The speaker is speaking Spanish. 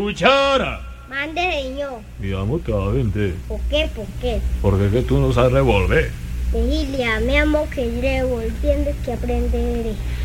cuchara. Mande, señor. Mi amor, te va a vender. ¿Por qué? ¿Por qué? Porque es que tú no sabes revolver. Vigilia, mi amor, que revolviendo es que aprenderé.